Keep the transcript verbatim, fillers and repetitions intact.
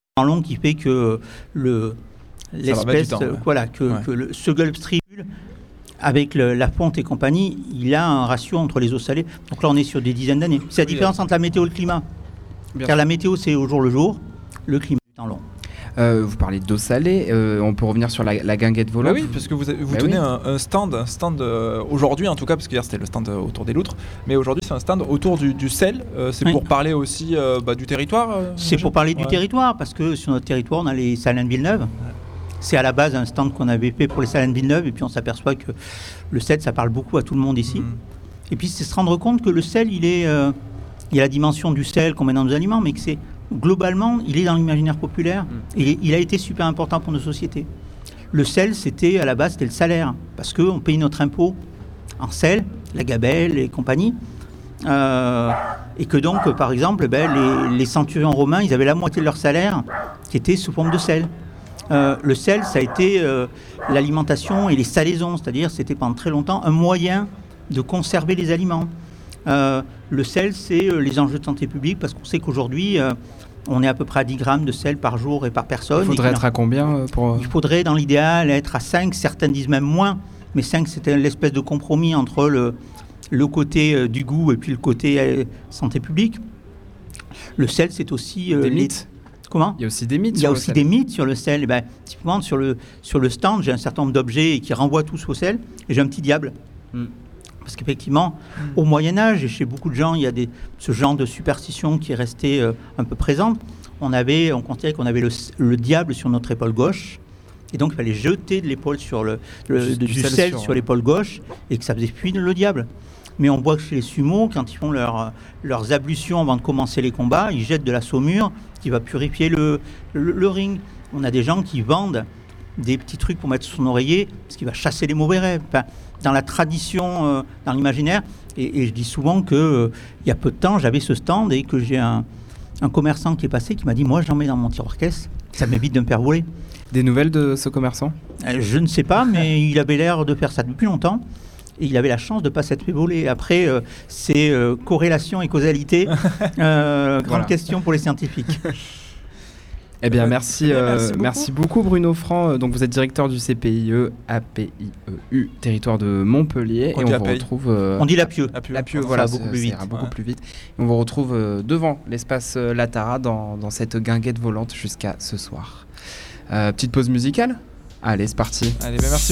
temps long qui fait que le, l'espèce, temps, ouais. voilà, que, ouais. que le, ce Gulf Stream, avec le, la fonte et compagnie, il a un ratio entre les eaux salées. Donc là, on est sur des dizaines d'années. C'est la Oui, différence là. entre la météo et le climat. Bien Car la météo, c'est au jour le jour, le climat, c'est temps long. Euh, vous parlez d'eau salée, euh, on peut revenir sur la, la guinguette volante. Bah oui, parce que vous, vous bah tenez oui. un, un stand, un stand euh, aujourd'hui en tout cas, parce qu'hier c'était le stand euh, autour des loutres, mais aujourd'hui c'est un stand autour du, du sel. Euh, c'est oui. pour parler aussi euh, bah, du territoire. Euh, c'est pour parler ouais. du territoire, parce que sur notre territoire, on a les Salins de Villeneuve. Ouais. C'est à la base un stand qu'on avait fait pour les Salins de Villeneuve, et puis on s'aperçoit que le sel, ça parle beaucoup à tout le monde ici. Mmh. Et puis c'est se rendre compte que le sel, il est, euh, il y a la dimension du sel qu'on met dans nos aliments, mais que c'est globalement, il est dans l'imaginaire populaire mmh. et il a été super important pour nos sociétés. Le sel, c'était à la base, c'était le salaire, parce qu'on paye notre impôt en sel, la gabelle et compagnie, euh, et que donc, par exemple, ben, les, les centurions romains, ils avaient la moitié de leur salaire qui était sous forme de sel. Euh, le sel, ça a été euh, l'alimentation et les salaisons, c'est-à-dire c'était pendant très longtemps un moyen de conserver les aliments. Euh, le sel, c'est euh, les enjeux de santé publique, parce qu'on sait qu'aujourd'hui, euh, on est à peu près à dix grammes de sel par jour et par personne. Il faudrait et être à combien pour... Il faudrait, dans l'idéal, être à cinq. Certains disent même moins, mais cinq, c'était l'espèce de compromis entre le, le côté euh, du goût et puis le côté euh, santé publique. Le sel, c'est aussi... Euh, des mythes. Les... Comment ? Il y a aussi des mythes Il y a aussi des mythes sur le sel. Et ben, typiquement, sur le, sur le stand, j'ai un certain nombre d'objets qui renvoient tous au sel, et j'ai un petit diable. Mm. Parce qu'effectivement, mmh. au Moyen-Âge, et chez beaucoup de gens, il y a des, ce genre de superstition qui est resté euh, un peu présente. On, avait, on considérait qu'on avait le, le diable sur notre épaule gauche, et donc il fallait jeter de l'épaule sur le, le, du, de, du du sel, sel sur, sur l'épaule gauche, et que ça faisait fuir le diable. Mais on voit que chez les sumos, quand ils font leur, leurs ablutions avant de commencer les combats, ils jettent de la saumure qui va purifier le, le, le ring. On a des gens qui vendent des petits trucs pour mettre sur son oreiller, ce qui va chasser les mauvais rêves. Enfin, dans la tradition, euh, dans l'imaginaire, et, et je dis souvent qu'il euh, y a peu de temps, j'avais ce stand et que j'ai un, un commerçant qui est passé qui m'a dit « Moi, j'en mets dans mon tiroir-caisse, ça m'évite de me faire voler. » Des nouvelles de ce commerçant ? euh, Je ne sais pas, mais il avait l'air de faire ça depuis longtemps. Et il avait la chance de ne pas s'être fait voler. Après, euh, c'est euh, corrélation et causalité. Euh, grande voilà. question pour les scientifiques. Eh bien, merci, euh, merci, beaucoup. merci beaucoup Bruno Franc. Donc, vous êtes directeur du C P I E A P I E U, territoire de Montpellier. On et on vous retrouve. Euh, on dit l'Apieux. L'Apieux, voilà, ça va beaucoup plus vite. beaucoup ouais. plus vite. Et on vous retrouve euh, devant l'espace euh, Latara dans, dans cette guinguette volante jusqu'à ce soir. Euh, petite pause musicale. Allez, c'est parti. Allez, ben merci.